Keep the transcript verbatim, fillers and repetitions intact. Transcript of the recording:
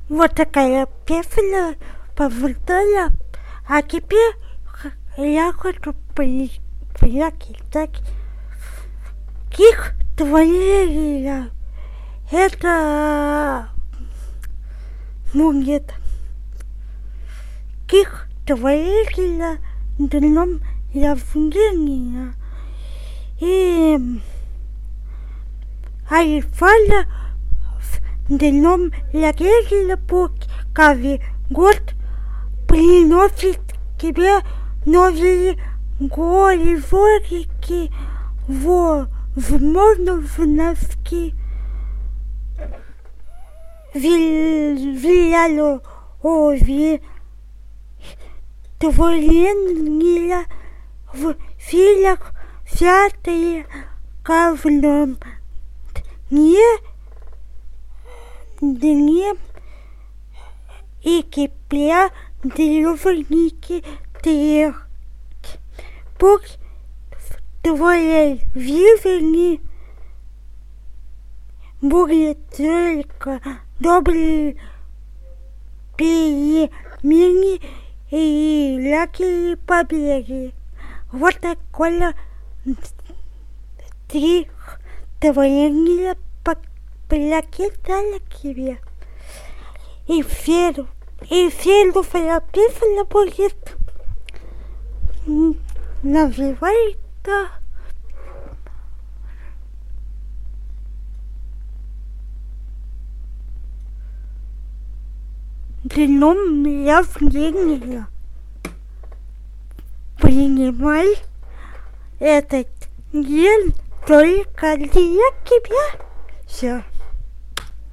Вот такая песня повторила, а теперь я хочу приехать так. Ких творения. Это будет ких творения днем рождения. И Айфаля днем рождения каждый год приносит тебе новые горизонты, возможности, влияло ови творения в силах святые каждом дне, дне и кипля древники трех. Пусть в твоей жизни будет только добрые перемены и легкие побеги. Вот такое три творения прочитала тебе. И все, и все написано будет называется днем рождения. Принимай этот день только для тебя. Все.